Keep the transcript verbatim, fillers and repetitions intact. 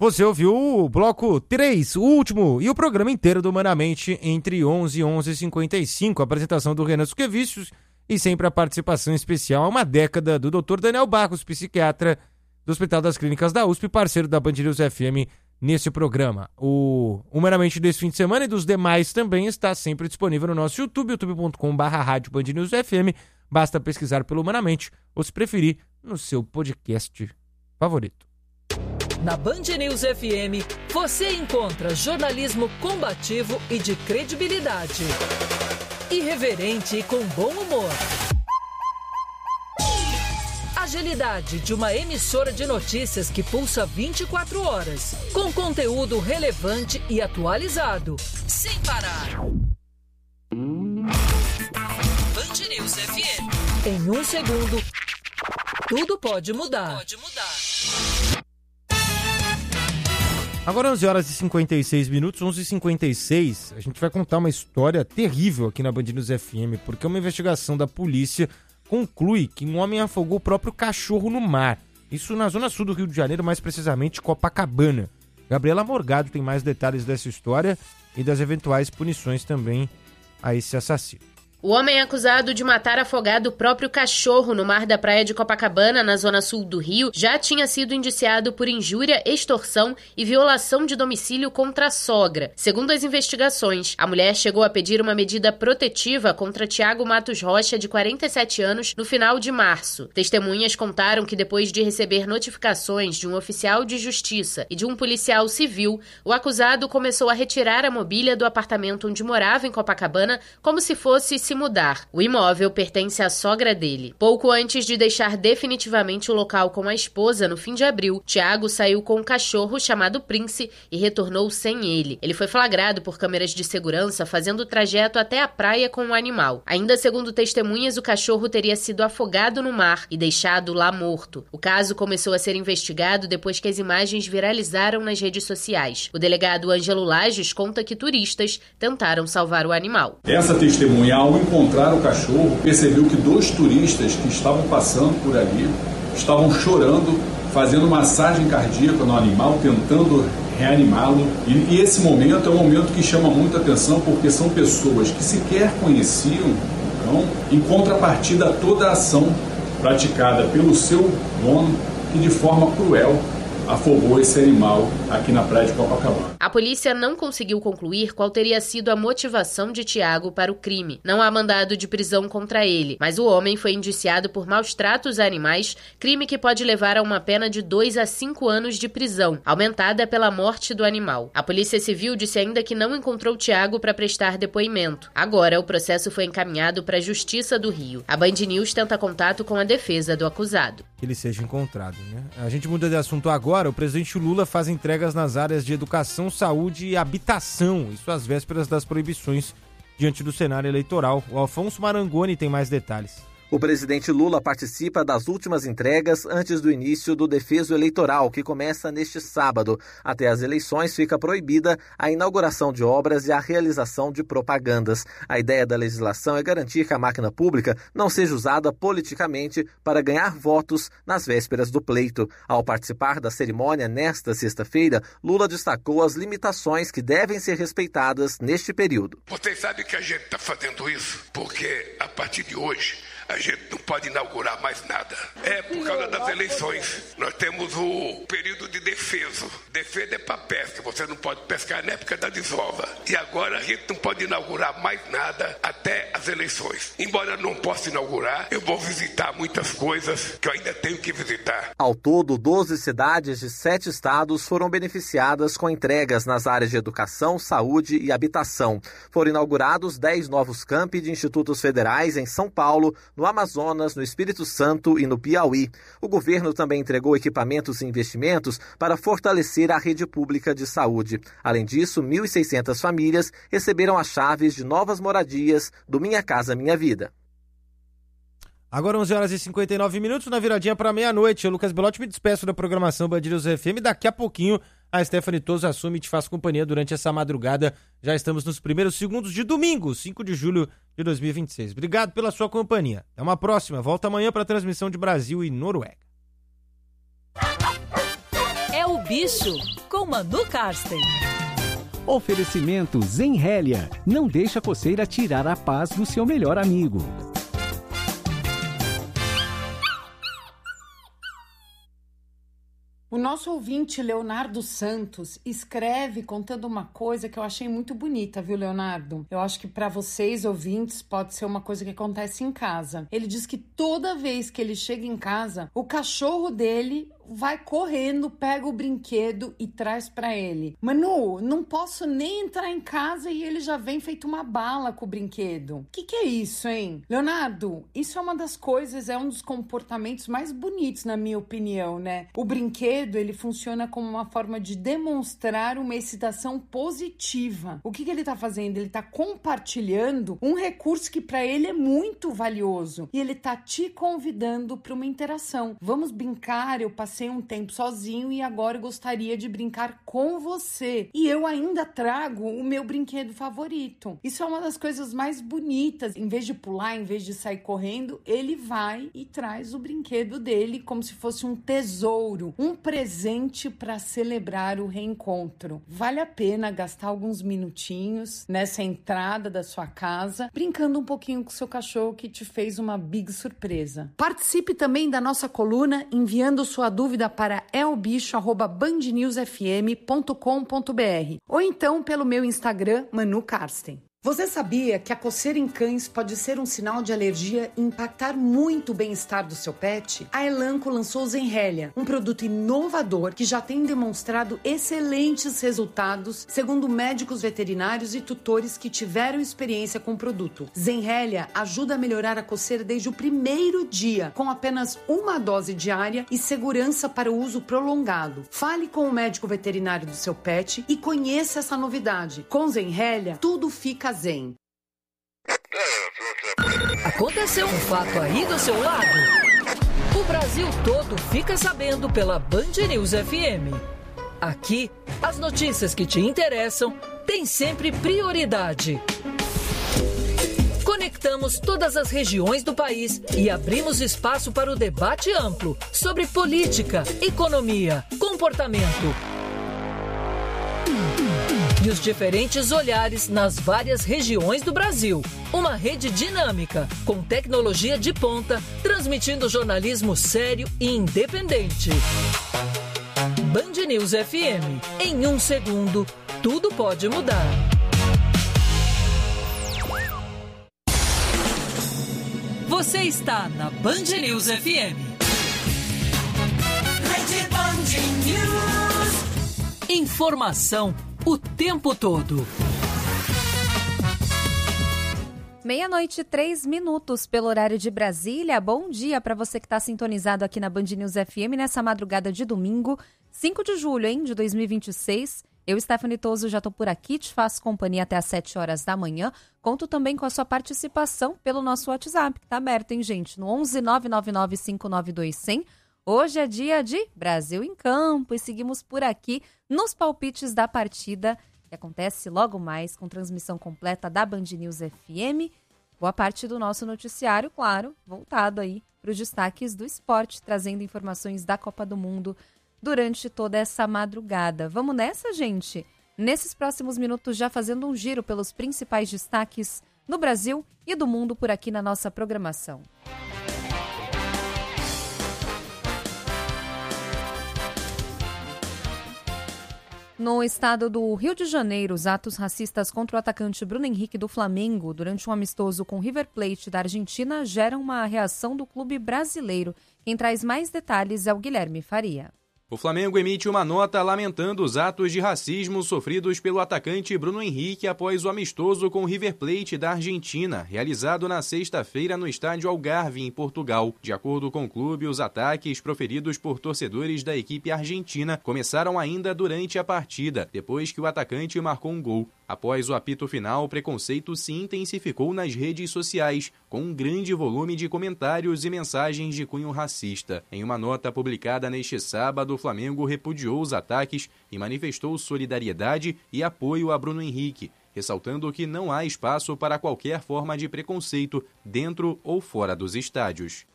Você ouviu o bloco três, o último, e o programa inteiro do Humanamente entre onze e onze e cinquenta e cinco. A apresentação do Renan Suquevicius e sempre a participação especial há uma década do doutor Daniel Barros, psiquiatra do Hospital das Clínicas da U S P, parceiro da Band News F M nesse programa. O Humanamente desse fim de semana e dos demais também está sempre disponível no nosso YouTube, youtube ponto com barra rádio Band News F M. Basta pesquisar pelo Humanamente ou, se preferir, no seu podcast favorito. Na Band News F M, você encontra jornalismo combativo e de credibilidade. Irreverente e com bom humor. Agilidade de uma emissora de notícias que pulsa vinte e quatro horas, com conteúdo relevante e atualizado, sem parar. Band News F M. Em um segundo, tudo pode mudar. Tudo pode mudar. Agora onze horas e cinquenta e seis minutos, onze e cinquenta e seis, a gente vai contar uma história terrível aqui na Band News F M, porque uma investigação da polícia conclui que um homem afogou o próprio cachorro no mar. Isso na zona sul do Rio de Janeiro, mais precisamente Copacabana. Gabriela Morgado tem mais detalhes dessa história e das eventuais punições também a esse assassino. O homem acusado de matar afogado o próprio cachorro no mar da praia de Copacabana, na zona sul do Rio, já tinha sido indiciado por injúria, extorsão e violação de domicílio contra a sogra. Segundo as investigações, a mulher chegou a pedir uma medida protetiva contra Tiago Matos Rocha, de quarenta e sete anos, no final de março. Testemunhas contaram que depois de receber notificações de um oficial de justiça e de um policial civil, o acusado começou a retirar a mobília do apartamento onde morava em Copacabana como se fosse se mudar. O imóvel pertence à sogra dele. Pouco antes de deixar definitivamente o local com a esposa no fim de abril, Tiago saiu com um cachorro chamado Prince e retornou sem ele. Ele foi flagrado por câmeras de segurança fazendo o trajeto até a praia com o animal. Ainda segundo testemunhas, o cachorro teria sido afogado no mar e deixado lá morto. O caso começou a ser investigado depois que as imagens viralizaram nas redes sociais. O delegado Ângelo Lages conta que turistas tentaram salvar o animal. Essa testemunha, ao encontrar o cachorro, percebeu que dois turistas que estavam passando por ali estavam chorando, fazendo massagem cardíaca no animal, tentando reanimá-lo. E, e esse momento é um momento que chama muita atenção, porque são pessoas que sequer conheciam, então, em contrapartida a toda a ação praticada pelo seu dono, que de forma cruel afogou esse animal aqui na praia de Copacabana. A polícia não conseguiu concluir qual teria sido a motivação de Tiago para o crime. Não há mandado de prisão contra ele, mas o homem foi indiciado por maus tratos a animais, crime que pode levar a uma pena de dois a cinco anos de prisão, aumentada pela morte do animal. A Polícia Civil disse ainda que não encontrou Tiago para prestar depoimento. Agora, o processo foi encaminhado para a Justiça do Rio. A Band News tenta contato com a defesa do acusado. Que ele seja encontrado, né? A gente muda de assunto agora. O presidente Lula faz entregas nas áreas de educação, saúde e habitação, isso às vésperas das proibições diante do cenário eleitoral. O Alfonso Marangoni tem mais detalhes. O presidente Lula participa das últimas entregas antes do início do defeso eleitoral, que começa neste sábado. Até as eleições fica proibida a inauguração de obras e a realização de propagandas. A ideia da legislação é garantir que a máquina pública não seja usada politicamente para ganhar votos nas vésperas do pleito. Ao participar da cerimônia nesta sexta-feira, Lula destacou as limitações que devem ser respeitadas neste período. Vocês sabem que a gente está fazendo isso porque, a partir de hoje, a gente não pode inaugurar mais nada. É por causa das eleições. Nós temos o período de defeso. Defesa é para pesca. Você não pode pescar na época da desova. E agora a gente não pode inaugurar mais nada até as eleições. Embora eu não possa inaugurar, eu vou visitar muitas coisas que eu ainda tenho que visitar. Ao todo, doze cidades de sete estados foram beneficiadas com entregas nas áreas de educação, saúde e habitação. Foram inaugurados dez novos campi de institutos federais em São Paulo, no Amazonas, no Espírito Santo e no Piauí. O governo também entregou equipamentos e investimentos para fortalecer a rede pública de saúde. Além disso, mil e seiscentas famílias receberam as chaves de novas moradias do Minha Casa Minha Vida. Agora onze horas e cinquenta e nove minutos, na viradinha para meia-noite. Eu, Lucas Belotti, me despeço da programação Band News F M. Daqui a pouquinho a Stephanie Toso assume e te faz companhia durante essa madrugada. Já estamos nos primeiros segundos de domingo, cinco de julho de dois mil e vinte e seis. Obrigado pela sua companhia. Até uma próxima. Volta amanhã para a transmissão de Brasil e Noruega. É o Bicho, com Manu Karsten. Oferecimento Zenrélia. Não deixa a coceira tirar a paz do seu melhor amigo. O nosso ouvinte, Leonardo Santos, escreve contando uma coisa que eu achei muito bonita, viu, Leonardo? Eu acho que para vocês, ouvintes, pode ser uma coisa que acontece em casa. Ele diz que toda vez que ele chega em casa, o cachorro dele vai correndo, pega o brinquedo e traz pra ele. Manu, não posso nem entrar em casa e ele já vem feito uma bala com o brinquedo. Que que é isso, hein? Leonardo, isso é uma das coisas, é um dos comportamentos mais bonitos, na minha opinião, né? O brinquedo, ele funciona como uma forma de demonstrar uma excitação positiva. O que que ele tá fazendo? Ele tá compartilhando um recurso que pra ele é muito valioso e ele tá te convidando pra uma interação. Vamos brincar, eu passei Passei um tempo sozinho e agora eu gostaria de brincar com você. E eu ainda trago o meu brinquedo favorito. Isso é uma das coisas mais bonitas. Em vez de pular, em vez de sair correndo, ele vai e traz o brinquedo dele como se fosse um tesouro, um presente para celebrar o reencontro. Vale a pena gastar alguns minutinhos nessa entrada da sua casa, brincando um pouquinho com o seu cachorro que te fez uma big surpresa. Participe também da nossa coluna enviando sua dúvida dúvida para elbicho arroba band news f m ponto com ponto b r ou então pelo meu Instagram, Manu Karsten. Você sabia que a coceira em cães pode ser um sinal de alergia e impactar muito o bem-estar do seu pet? A Elanco lançou o Zenrélia, um produto inovador que já tem demonstrado excelentes resultados, segundo médicos veterinários e tutores que tiveram experiência com o produto. Zenrélia ajuda a melhorar a coceira desde o primeiro dia, com apenas uma dose diária e segurança para o uso prolongado. Fale com o médico veterinário do seu pet e conheça essa novidade. Com Zenrélia, tudo fica zen. Aconteceu um fato aí do seu lado? O Brasil todo fica sabendo pela Band News F M. Aqui, as notícias que te interessam têm sempre prioridade. Conectamos todas as regiões do país e abrimos espaço para o debate amplo sobre política, economia, comportamento e os diferentes olhares nas várias regiões do Brasil. Uma rede dinâmica, com tecnologia de ponta, transmitindo jornalismo sério e independente. Band News F M. Em um segundo, tudo pode mudar. Você está na Band News F M. Rede Band News. Informação o tempo todo. Meia-noite e três minutos pelo horário de Brasília. Bom dia para você que está sintonizado aqui na Band News F M nessa madrugada de domingo, cinco de julho hein, de dois mil e vinte e seis. Eu, Stephanie Toso, já estou por aqui, te faço companhia até às sete horas da manhã. Conto também com a sua participação pelo nosso WhatsApp, que está aberto, hein, gente? No onze nove nove nove cinco nove dois zero zero. Hoje é dia de Brasil em Campo e seguimos por aqui nos palpites da partida, que acontece logo mais com transmissão completa da Band News F M. Boa parte do nosso noticiário, claro, voltado aí para os destaques do esporte, trazendo informações da Copa do Mundo durante toda essa madrugada. Vamos nessa, gente? Nesses próximos minutos, já fazendo um giro pelos principais destaques no Brasil e do mundo por aqui na nossa programação. No estado do Rio de Janeiro, os atos racistas contra o atacante Bruno Henrique do Flamengo durante um amistoso com River Plate da Argentina geram uma reação do clube brasileiro. Quem traz mais detalhes é o Guilherme Faria. O Flamengo emite uma nota lamentando os atos de racismo sofridos pelo atacante Bruno Henrique após o amistoso com o River Plate da Argentina, realizado na sexta-feira no estádio Algarve, em Portugal. De acordo com o clube, os ataques proferidos por torcedores da equipe argentina começaram ainda durante a partida, depois que o atacante marcou um gol. Após o apito final, o preconceito se intensificou nas redes sociais, com um grande volume de comentários e mensagens de cunho racista. Em uma nota publicada neste sábado, o Flamengo repudiou os ataques e manifestou solidariedade e apoio a Bruno Henrique, ressaltando que não há espaço para qualquer forma de preconceito dentro ou fora dos estádios.